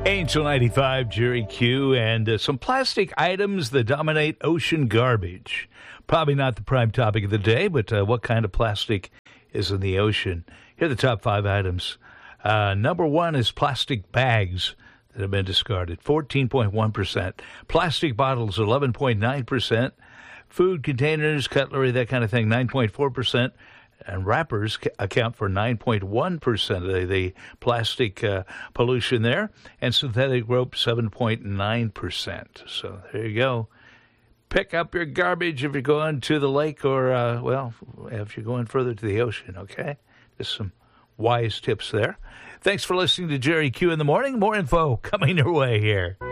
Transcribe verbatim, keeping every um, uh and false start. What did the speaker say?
Angel ninety-five, Jerry Q, and uh, some plastic items that dominate ocean garbage. Probably not the prime topic of the day, but uh, what kind of plastic is in the ocean? Here are the top five items. Uh, number one is plastic bags that have been discarded, fourteen point one percent. Plastic bottles, eleven point nine percent. Food containers, cutlery, that kind of thing, nine point four percent. And wrappers account for nine point one percent of the, the plastic uh, pollution there. And synthetic rope, seven point nine percent. So there you go. Pick up your garbage if you're going to the lake or, uh, well, if you're going further to the ocean, okay? Just some wise tips there. Thanks for listening to Jerry Q in the Morning. More info coming your way here.